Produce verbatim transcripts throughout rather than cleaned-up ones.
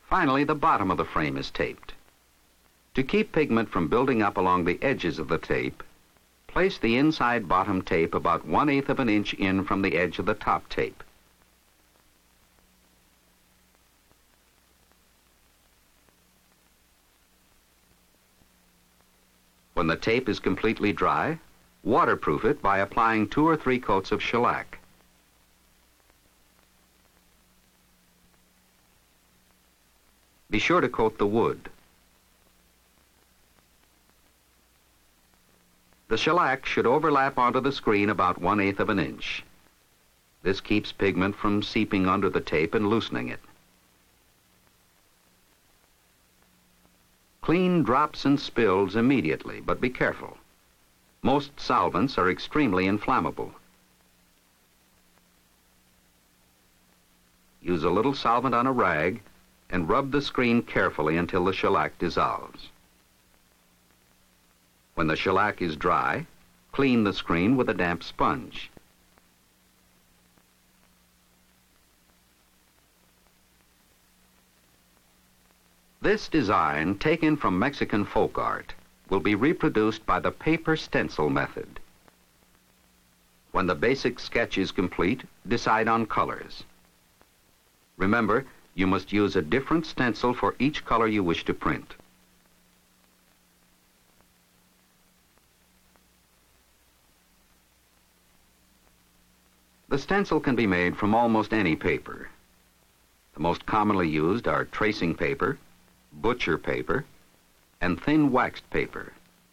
Finally, the bottom of the frame is taped. To keep pigment from building up along the edges of the tape, place the inside bottom tape about one-eighth of an inch in from the edge of the top tape. When the tape is completely dry, waterproof it by applying two or three coats of shellac. Be sure to coat the wood. The shellac should overlap onto the screen about one-eighth of an inch. This keeps pigment from seeping under the tape and loosening it. Clean drops and spills immediately, but be careful. Most solvents are extremely inflammable. Use a little solvent on a rag and rub the screen carefully until the shellac dissolves. When the shellac is dry, clean the screen with a damp sponge. This design, taken from Mexican folk art, will be reproduced by the paper stencil method. When the basic sketch is complete, decide on colors. Remember, you must use a different stencil for each color you wish to print. The stencil can be made from almost any paper. The most commonly used are tracing paper, butcher paper, and thin waxed paper.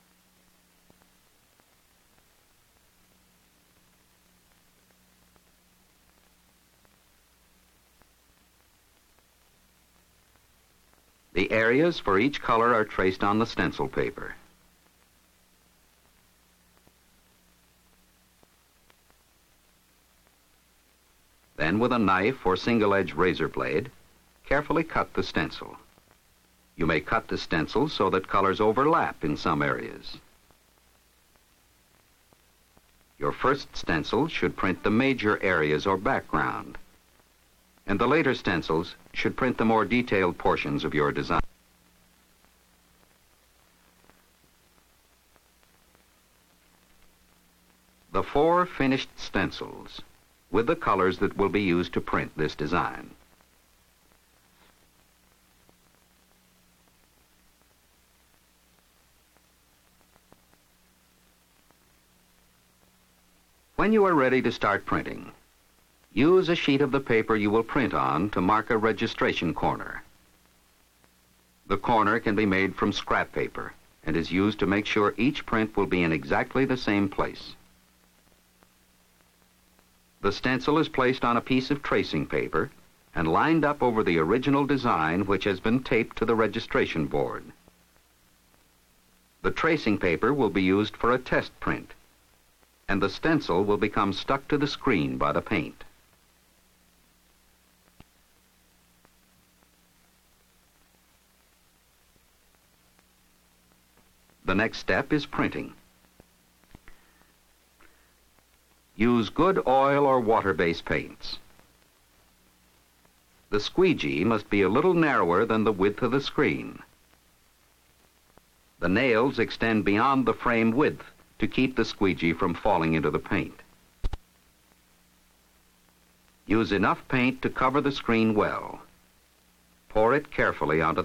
The areas for each color are traced on the stencil paper. Then, with a knife or single-edged razor blade, carefully cut the stencil. You may cut the stencil so that colors overlap in some areas. Your first stencil should print the major areas or background, and the later stencils should print the more detailed portions of your design. The four finished stencils with the colors that will be used to print this design. When you are ready to start printing, use a sheet of the paper you will print on to mark a registration corner. The corner can be made from scrap paper and is used to make sure each print will be in exactly the same place. The stencil is placed on a piece of tracing paper and lined up over the original design, which has been taped to the registration board. The tracing paper will be used for a test print, and the stencil will become stuck to the screen by the paint. The next step is printing. Use good oil or water-based paints. The squeegee must be a little narrower than the width of the screen. The nails extend beyond the frame width to keep the squeegee from falling into the paint. Use enough paint to cover the screen well. Pour it carefully onto